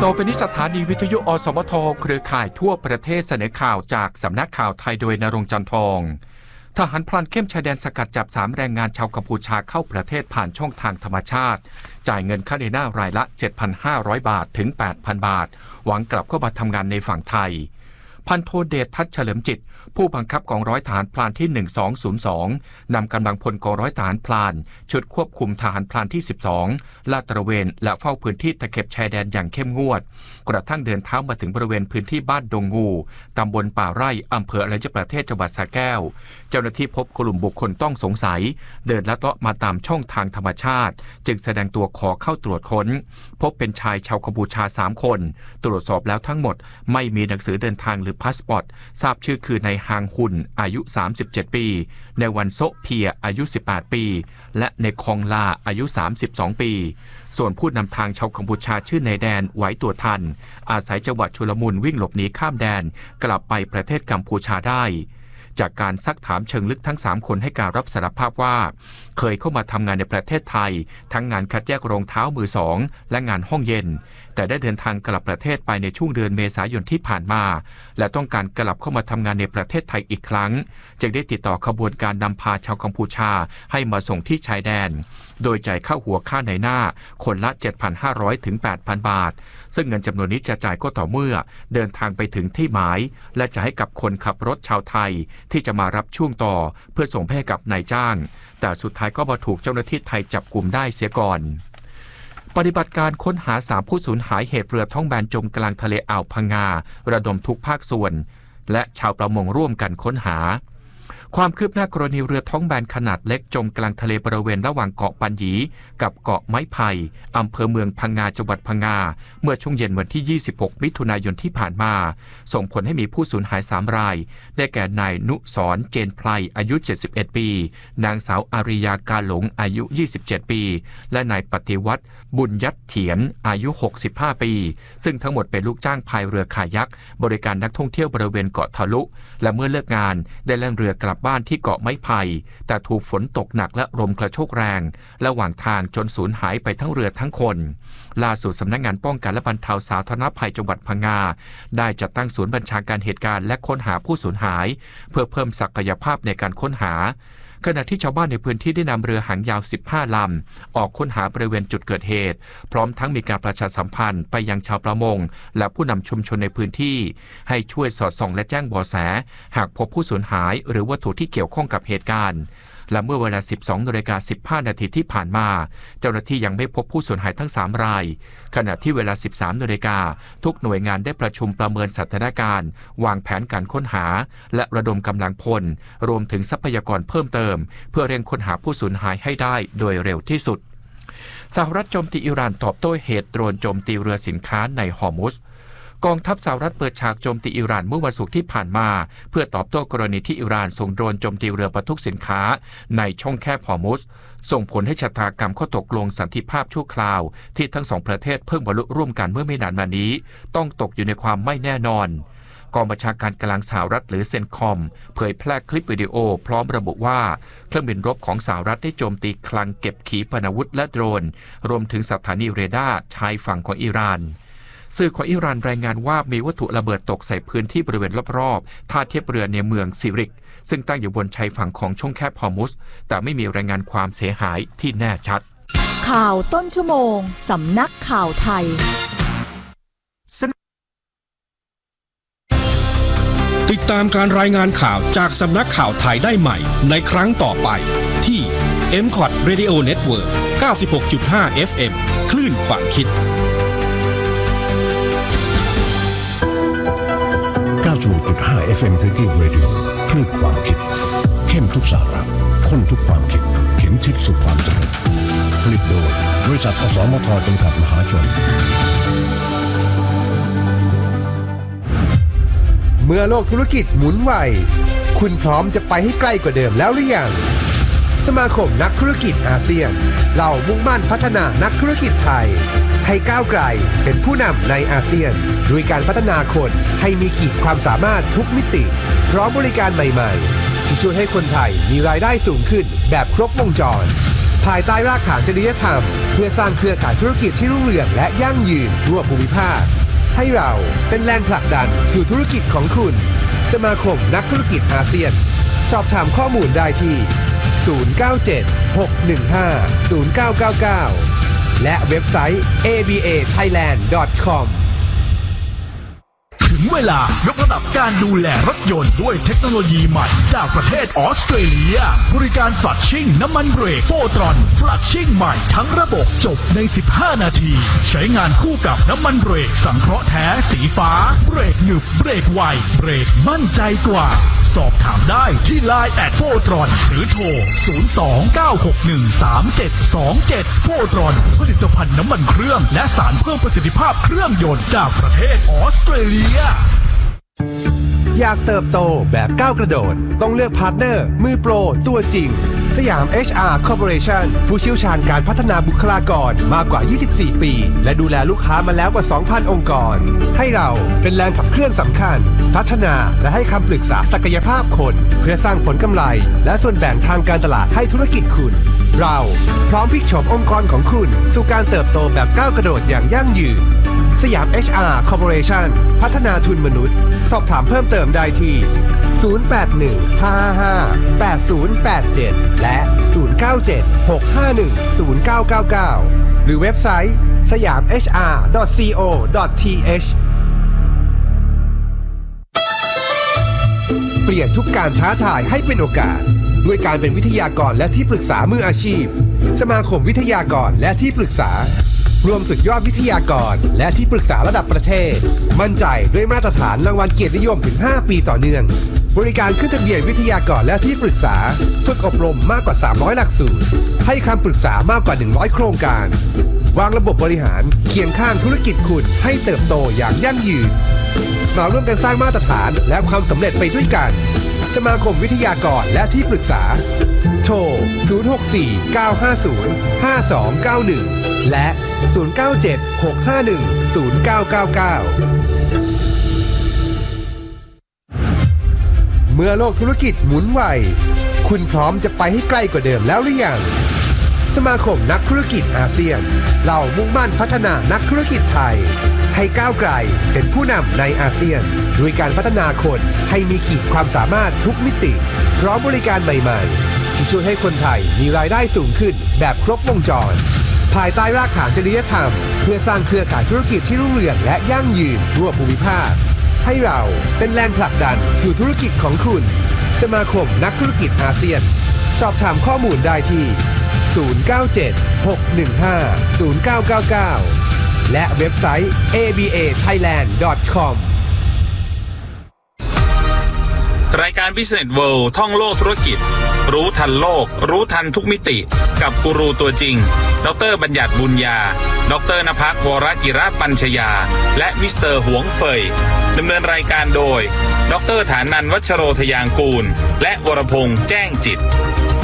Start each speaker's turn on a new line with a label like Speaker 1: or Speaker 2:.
Speaker 1: ต่อไปนี้สถานีวิทยุอสมทเครือข่ายทั่วประเทศเสนอข่าวจากสำนักข่าวไทยโดยณรงค์ จันทองทหารพรานเข้มชายแดนสกัดจับ3แรงงานชาวกัมพูชาเข้าประเทศผ่านช่องทางธรรมชาติจ่ายเงินค่าในหน้ารายละ 7,500 บาทถึง 8,000 บาทหวังกลับเข้ามาทำงานในฝั่งไทยพันโทเดชทัศน์เฉลิมจิตผู้บังคับกองร้อยทหารพรานที่1202นำกำลังพลกองร้อยทหารพรานชุดควบคุมทหารพรานที่12ลาดตระเวนและเฝ้าพื้นที่ตะเข็บชายแดนอย่างเข้มงวดกระทั่งเดินเท้ามาถึงบริเวณพื้นที่บ้านดงงูตำบลป่าไร่อำเภออรัญญประเทศจังหวัดสระแก้วเจ้าหน้าที่พบกลุ่มบุคคลต้องสงสัยเดินลัดเลาะมาตามช่องทางธรรมชาติจึงแสดงตัวขอเข้าตรวจค้นพบเป็นชายชาวกัมพูชา3คนตรวจสอบแล้วทั้งหมดไม่มีหนังสือเดินทางหรือพาสปอร์ตทราบชื่อคือนายฮางฮุนอายุ37ปีในวันโซเพียอายุ18ปีและในคองลาอายุ32ปีส่วนผู้นำทางชาวกัมพูชาชื่อนายแดนไหวตัวทันอาศัยจังหวัดชุลมุนวิ่งหลบหนีข้ามแดนกลับไปประเทศกัมพูชาได้จากการซักถามเชิงลึกทั้ง3คนให้การรับสารภาพว่าเคยเข้ามาทำงานในประเทศไทยทั้งงานคัดแยกรองเท้ามือ2และงานห้องเย็นแต่ได้เดินทางกลับประเทศไปในช่วงเดือนเมษายนที่ผ่านมาและต้องการกลับเข้ามาทำงานในประเทศไทยอีกครั้งจึงได้ติดต่อขบวนการนำพาชาวกัมพูชาให้มาส่งที่ชายแดนโดยจ่ายค่าหัวค่าในหน้าคนละ 7,500 ถึง 8,000 บาทซึ่งเงินจำนวนนี้จะจ่ายก็ต่อเมื่อเดินทางไปถึงที่หมายและจะให้กับคนขับรถชาวไทยที่จะมารับช่วงต่อเพื่อส่งให้กับนายจ้างแต่สุดท้ายก็มาถูกเจ้าหน้าที่ไทยจับกุมได้เสียก่อนปฏิบัติการค้นหา3ผู้สูญหายเหตุเรือท้องแบนจมกลางทะเลอ่าวพังงาระดมทุกภาคส่วนและชาวประมงร่วมกันค้นหาความคืบหน้ากรณีเรือท้องแบนขนาดเล็กจมกลางทะเลบริเวณระหว่างเกาะปัญญีกับเกาะไม้ไผ่อำเภอเมืองพังงาจังหวัดพังงาเมื่อช่วงเย็นวันที่26มิถุนายนที่ผ่านมาส่งผลให้มีผู้สูญหาย3รายได้แก่นายนุสรเจนไพรอายุ71ปีนางสาวอาริยากาหลงอายุ27ปีและนายปฏิวัติบุญยัดเถียนอายุ65ปีซึ่งทั้งหมดเป็นลูกจ้างพายเรือคายักบริการนักท่องเที่ยวบริเวณเกาะทะลุและเมื่อเลิกงานได้แล่นเรือกลับบ้านที่เกาะไม้ไผ่แต่ถูกฝนตกหนักและลมกระโชกแรงระหว่างทางจนสูญหายไปทั้งเรือทั้งคนล่าสุดสำนักงานป้องกันและบรรเทาสาธารณภัยจังหวัดพังงาได้จัดตั้งศูนย์บัญชาการเหตุการณ์และค้นหาผู้สูญหายเพื่อเพิ่มศักยภาพในการค้นหาขณะที่ชาวบ้านในพื้นที่ได้นำเรือหางยาว15ลำออกค้นหาบริเวณจุดเกิดเหตุพร้อมทั้งมีการประชาสัมพันธ์ไปยังชาวประมงและผู้นำชุมชนในพื้นที่ให้ช่วยสอดส่องและแจ้งเบาะแสหากพบผู้สูญหายหรือวัตถุที่เกี่ยวข้องกับเหตุการณ์และเมื่อเวลา 12:15 นาทีที่ผ่านมาเจ้าหน้าที่ยังไม่พบผู้สูญหายทั้ง3รายขณะที่เวลา 13:00 นทุกหน่วยงานได้ประชุมประเมินสถานการณ์วางแผนการค้นหาและระดมกำลังพลรวมถึงทรัพยากรเพิ่มเติมเพื่อเร่งค้นหาผู้สูญหายให้ได้โดยเร็วที่สุดสหรัฐโจมตีอิหร่านตอบโต้เหตุโดรนโจมตีเรือสินค้าในฮอร์มุซกองทัพสหรัฐเปิดฉากโจมตีอิหร่านเมื่อวันศุกร์ที่ผ่านมาเพื่อตอบโต้กรณีที่อิหร่านส่งโดรนโจมตีเรือบรรทุกสินค้าในช่องแคบฮอร์มุซส่งผลให้ชะตากรรมข้อตกลงสันติภาพชั่วคราวที่ทั้ง2ประเทศเพิ่งบรรลุร่วมกันเมื่อไม่นานมานี้ต้องตกอยู่ในความไม่แน่นอนกองบัญชาการกลางสหรัฐหรือเซนคอมเผยแพร่คลิปวิดีโอพร้อมระบุว่าเครื่องบินรบของสหรัฐได้โจมตีคลังเก็บขีปนาวุธและโดรนรวมถึงสถานีเรดาร์ชายฝั่งของอิหร่านสื่อของอิหร่านรายงานว่ามีวัตถุระเบิดตกใส่พื้นที่บริเวณรอบๆท่าเทียบเรือในเมืองซิริกซึ่งตั้งอยู่บนชายฝั่งของช่องแคบฮอร์มุซแต่ไม่มีรายงานความเสียหายที่แน่ชัด
Speaker 2: ข่าวต้นชั่วโมงสำนักข่าวไทย
Speaker 3: ติดตามการรายงานข่าวจากสำนักข่าวไทยได้ใหม่ในครั้งต่อไปที่ MCOT Radio Network 96.5 FM คลื่นความคิด
Speaker 4: 96.5 FM Thinking Radio คลื่นความคิดเข้มทุกสาระข้นทุกความคิดเข็มทิศสู่ความสำเร็จผลิตโดยบริษัทอสมทจำกัดมหาชน
Speaker 5: เมื่อโลกธุรกิจหมุนไวคุณพร้อมจะไปให้ใกล้กว่าเดิมแล้วหรือยังสมาคมนักธุรกิจอาเซียนเรามุ่งมั่นพัฒนานักธุรกิจไทยให้ก้าวไกลเป็นผู้นำในอาเซียนด้วยการพัฒนาคนให้มีขีดความสามารถทุกมิติพร้อมบริการใหม่ๆที่ช่วยให้คนไทยมีรายได้สูงขึ้นแบบครบวงจรภายใต้รากฐานจริยธรรมเพื่อสร้างเครือข่ายธุรกิจที่รุ่งเรืองและยั่งยืนทั่วภูมิภาคให้เราเป็นแรงผลักดันสู่ธุรกิจของคุณสมาคมนักธุรกิจอาเซียนสอบถามข้อมูลได้ที่0976150999และเว็บไซต์ abathailand.com
Speaker 6: ถึงเวลายกระดับการดูแลรถยนต์ด้วยเทคโนโลยีใหม่จากประเทศออสเตรเลียบริการฟลัชชิ่งน้ำมันเบรกโฟตรอนฟลัชชิ่งใหม่ทั้งระบบจบใน15นาทีใช้งานคู่กับน้ำมันเบรกสังเคราะห์แท้สีฟ้าเบรกหนึบเบรกไวเบรกมั่นใจกว่าสอบถามได้ที่ LINE โฟตรอนหรือโทร029613727โฟตรอนผลิตภัณฑ์น้ำมันเครื่องและสารเพิ่มประสิทธิภาพเครื่องยนต์จากประเทศออสเตรเลีย
Speaker 5: อยากเติบโตแบบก้าวกระโดดต้องเลือกพาร์ทเนอร์มือโปรตัวจริงสยาม HR Corporation ผู้เชี่ยวชาญการพัฒนาบุคลากรมากกว่า24ปีและดูแลลูกค้ามาแล้วกว่า 2,000 องค์กรให้เราเป็นแรงขับเคลื่อนสำคัญพัฒนาและให้คำปรึกษาศักยภาพคนเพื่อสร้างผลกำไรและส่วนแบ่งทางการตลาดให้ธุรกิจคุณเราพร้อมพลิกโฉมองค์กรของคุณสู่การเติบโตแบบก้าวกระโดดอย่างยั่งยืนสยาม HR Corporation พัฒนาทุนมนุษย์สอบถามเพิ่มเติมได้ที่0815558087และ0976510999หรือเว็บไซต์siyamhr.co.th เปลี่ยนทุกการท้าทายให้เป็นโอกาสด้วยการเป็นวิทยากรและที่ปรึกษามืออาชีพสมาคมวิทยากรและที่ปรึกษารวมสุดยอดวิทยากรและที่ปรึกษาระดับประเทศมั่นใจด้วยมาตรฐานรางวัลเกียรตินิยมถึง5ปีต่อเนื่องบริการขึ้นทะเบียนวิทยากรและที่ปรึกษาฝึกอบรมมากกว่า300หลักสูตรให้คำปรึกษามากกว่า100โครงการวางระบบบริหารเคียงข้างธุรกิจคุณให้เติบโตอย่างยั่งยืนมาร่วมกันสร้างมาตรฐานและความสำเร็จไปด้วยกันสมาคมวิทยากรและที่ปรึกษาโทร064-950-5291และ0976510999เมื่อโลกธุรกิจหมุนไวคุณพร้อมจะไปให้ใกล้กว่าเดิมแล้วหรือยังสมาคมนักธุรกิจอาเซียนเรามุ่งมั่นพัฒนานักธุรกิจไทยให้ก้าวไกลเป็นผู้นำในอาเซียนด้วยการพัฒนาคนให้มีขีดความสามารถทุกมิติพร้อมบริการใหม่ๆที่ช่วยให้คนไทยมีรายได้สูงขึ้นแบบครบวงจรภายใต้รากฐานจริยธรรมเพื่อสร้างเครือข่ายธุรกิจที่รุ่งเรืองและยั่งยืนทั่วภูมิภาคให้เราเป็นแรงผลักดันสู่ธุรกิจของคุณสมาคมนักธุรกิจอาเซียนสอบถามข้อมูลได้ที่0976150999และเว็บไซต์ abathailand.com
Speaker 7: รายการ Business World ท่องโลกธุรกิจรู้ทันโลกรู้ทันทุกมิติกับกูรูตัวจริงดร.บัญญัติบุญญาดร.ณภัส วรจิระปัญชยาและมิสเตอร์หวงเฟยดำเนินรายการโดยดร.ฐานันท์ วัชโรทยางกูลและวรพงษ์แจ้งจิต